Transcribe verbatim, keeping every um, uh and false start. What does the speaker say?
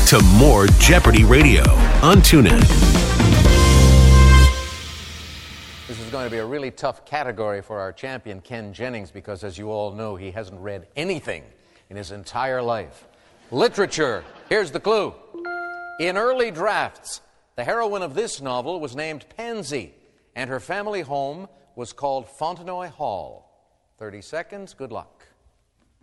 to more Jeopardy Radio on TuneIn. This is going to be a really tough category for our champion, Ken Jennings, because as you all know, he hasn't read anything in his entire life. Literature. Here's the clue. In early drafts, the heroine of this novel was named Pansy, and her family home was called Fontenoy Hall. thirty seconds. Good luck.